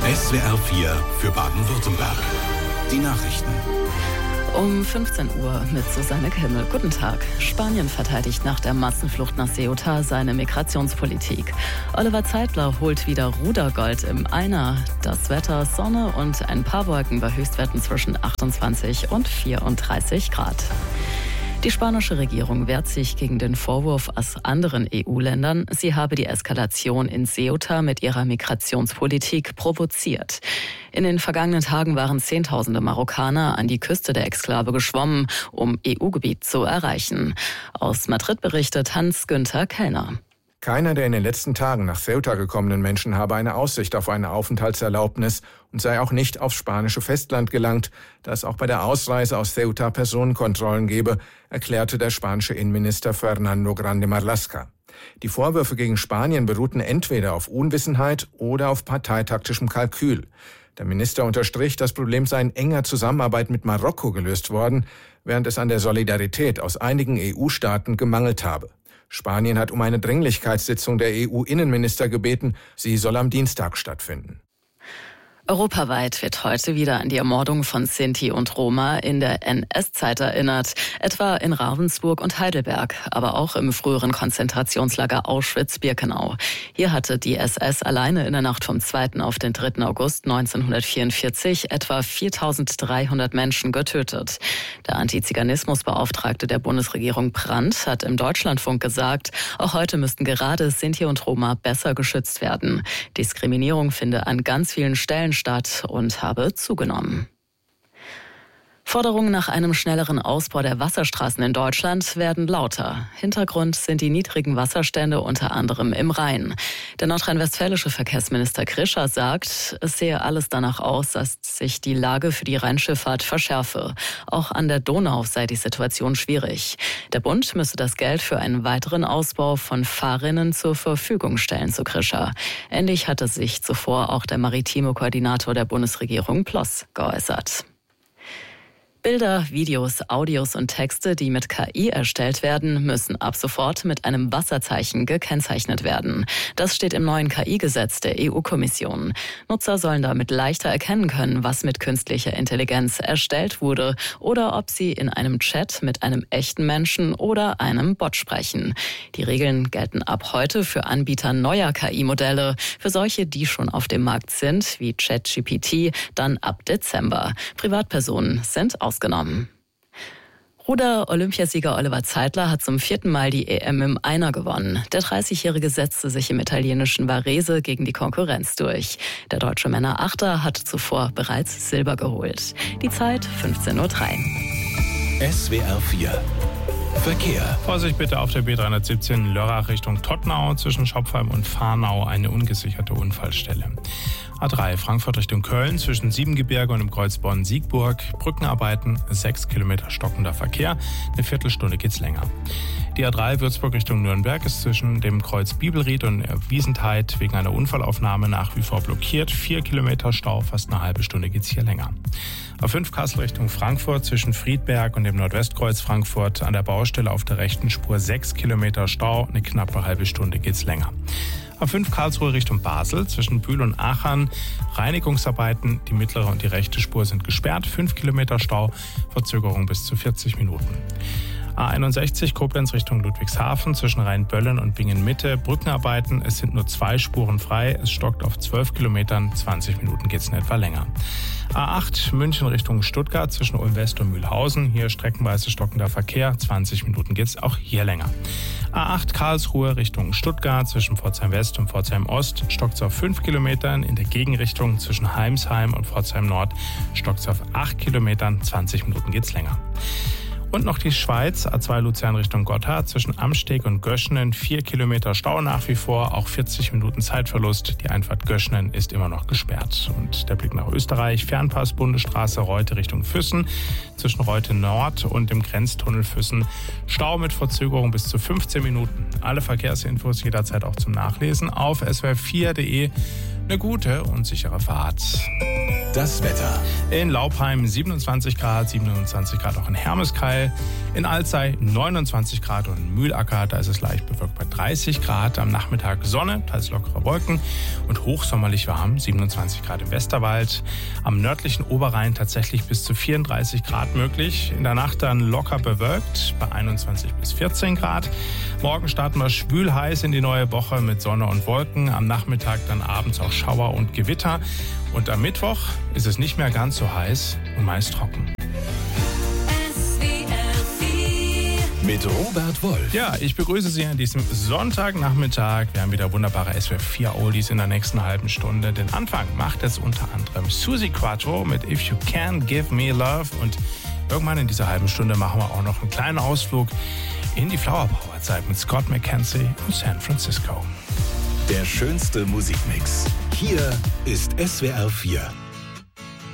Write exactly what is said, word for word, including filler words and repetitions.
S W R vier für Baden-Württemberg. Die Nachrichten. Um fünfzehn Uhr mit Susanne Kimmel. Guten Tag. Spanien verteidigt nach der Massenflucht nach Ceuta seine Migrationspolitik. Oliver Zeitler holt wieder Rudergold im Einer. Das Wetter, Sonne und ein paar Wolken bei Höchstwerten zwischen achtundzwanzig und vierunddreißig Grad. Die spanische Regierung wehrt sich gegen den Vorwurf aus anderen E U-Ländern, sie habe die Eskalation in Ceuta mit ihrer Migrationspolitik provoziert. In den vergangenen Tagen waren Zehntausende Marokkaner an die Küste der Exklave geschwommen, um E U-Gebiet zu erreichen. Aus Madrid berichtet Hans-Günther Kellner. Keiner der in den letzten Tagen nach Ceuta gekommenen Menschen habe eine Aussicht auf eine Aufenthaltserlaubnis und sei auch nicht aufs spanische Festland gelangt, da es auch bei der Ausreise aus Ceuta Personenkontrollen gebe, erklärte der spanische Innenminister Fernando Grande Marlaska. Die Vorwürfe gegen Spanien beruhten entweder auf Unwissenheit oder auf parteitaktischem Kalkül. Der Minister unterstrich, das Problem sei in enger Zusammenarbeit mit Marokko gelöst worden, während es an der Solidarität aus einigen E U-Staaten gemangelt habe. Spanien hat um eine Dringlichkeitssitzung der E U-Innenminister gebeten. Sie soll am Dienstag stattfinden. Europaweit wird heute wieder an die Ermordung von Sinti und Roma in der N S-Zeit erinnert, etwa in Ravensburg und Heidelberg, aber auch im früheren Konzentrationslager Auschwitz-Birkenau. Hier hatte die S S alleine in der Nacht vom zweiten auf den dritten August neunzehnhundertvierundvierzig etwa viertausenddreihundert Menschen getötet. Der Antiziganismusbeauftragte der Bundesregierung Brandt hat im Deutschlandfunk gesagt, auch heute müssten gerade Sinti und Roma besser geschützt werden. Diskriminierung finde an ganz vielen Stellen statt und habe zugenommen. Forderungen nach einem schnelleren Ausbau der Wasserstraßen in Deutschland werden lauter. Hintergrund sind die niedrigen Wasserstände unter anderem im Rhein. Der nordrhein-westfälische Verkehrsminister Krischer sagt, es sehe alles danach aus, dass sich die Lage für die Rheinschifffahrt verschärfe. Auch an der Donau sei die Situation schwierig. Der Bund müsse das Geld für einen weiteren Ausbau von Fahrrinnen zur Verfügung stellen, so Krischer. Ähnlich hatte sich zuvor auch der maritime Koordinator der Bundesregierung Ploss geäußert. Bilder, Videos, Audios und Texte, die mit K I erstellt werden, müssen ab sofort mit einem Wasserzeichen gekennzeichnet werden. Das steht im neuen K I-Gesetz der E U-Kommission. Nutzer sollen damit leichter erkennen können, was mit künstlicher Intelligenz erstellt wurde oder ob sie in einem Chat mit einem echten Menschen oder einem Bot sprechen. Die Regeln gelten ab heute für Anbieter neuer K I-Modelle. Für solche, die schon auf dem Markt sind, wie ChatGPT, dann ab Dezember. Privatpersonen sind ausgenommen. Ausgenommen. Ruder-Olympiasieger Oliver Zeitler hat zum vierten Mal die E M im Einer gewonnen. Der dreißigjährige setzte sich im italienischen Varese gegen die Konkurrenz durch. Der deutsche Männerachter hatte zuvor bereits Silber geholt. Die Zeit fünfzehn Uhr drei. S W R vier Verkehr. Vorsicht bitte auf der B dreihundertsiebzehn Lörrach Richtung Tottenau, zwischen Schopfheim und Fahrnau eine ungesicherte Unfallstelle. A drei Frankfurt Richtung Köln, zwischen Siebengebirge und im Kreuz Bonn-Siegburg. Brückenarbeiten, sechs Kilometer stockender Verkehr. Eine Viertelstunde geht's länger. Die A drei Würzburg Richtung Nürnberg ist zwischen dem Kreuz Bibelried und Wiesentheit wegen einer Unfallaufnahme nach wie vor blockiert. Vier Kilometer Stau, fast eine halbe Stunde geht's hier länger. A fünf Kassel Richtung Frankfurt, zwischen Friedberg und dem Nordwestkreuz Frankfurt an der Baustelle auf der rechten Spur sechs Kilometer Stau, eine knappe halbe Stunde geht's länger. A fünf Karlsruhe Richtung Basel, zwischen Bühl und Aachen, Reinigungsarbeiten, die mittlere und die rechte Spur sind gesperrt, fünf Kilometer Stau, Verzögerung bis zu vierzig Minuten. A einundsechzig Koblenz Richtung Ludwigshafen, zwischen Rheinböllen und Bingen-Mitte, Brückenarbeiten, es sind nur zwei Spuren frei, es stockt auf zwölf Kilometern, zwanzig Minuten geht's in etwa länger. A acht München Richtung Stuttgart, zwischen Ulm-West und Mühlhausen, hier streckenweise stockender Verkehr, zwanzig Minuten geht's auch hier länger. A acht Karlsruhe Richtung Stuttgart, zwischen Pforzheim West und Pforzheim Ost, stockt's auf fünf Kilometern, in der Gegenrichtung zwischen Heimsheim und Pforzheim Nord stockt's auf acht Kilometern, zwanzig Minuten geht's länger. Und noch die Schweiz, A zwei Luzern Richtung Gotthard, zwischen Amsteg und Göschenen, vier Kilometer Stau nach wie vor, auch vierzig Minuten Zeitverlust. Die Einfahrt Göschenen ist immer noch gesperrt. Und der Blick nach Österreich, Fernpass, Bundesstraße Reute Richtung Füssen, zwischen Reute Nord und dem Grenztunnel Füssen, Stau mit Verzögerung bis zu fünfzehn Minuten. Alle Verkehrsinfos jederzeit auch zum Nachlesen auf s w r vier punkt d e. Eine gute und sichere Fahrt. Das Wetter. In Laupheim siebenundzwanzig Grad, siebenundzwanzig Grad auch in Hermeskeil. In Alzey neunundzwanzig Grad und in Mühlacker, da ist es leicht bewölkt bei dreißig Grad. Am Nachmittag Sonne, teils lockere Wolken und hochsommerlich warm, siebenundzwanzig Grad im Westerwald. Am nördlichen Oberrhein tatsächlich bis zu vierunddreißig Grad möglich. In der Nacht dann locker bewölkt bei einundzwanzig bis vierzehn Grad. Morgen starten wir schwül heiß in die neue Woche mit Sonne und Wolken. Am Nachmittag dann abends auch Schauer und Gewitter. Und am Mittwoch ist es nicht mehr ganz so heiß und meist trocken. Mit Robert Wolf. Ja, ich begrüße Sie an diesem Sonntagnachmittag. Wir haben wieder wunderbare S W R vier Oldies in der nächsten halben Stunde. Den Anfang macht jetzt unter anderem Suzi Quatro mit If You Can Give Me Love. Und irgendwann in dieser halben Stunde machen wir auch noch einen kleinen Ausflug in die Flower Power Zeit mit Scott McKenzie und San Francisco. Der schönste Musikmix. Hier ist S W R vier.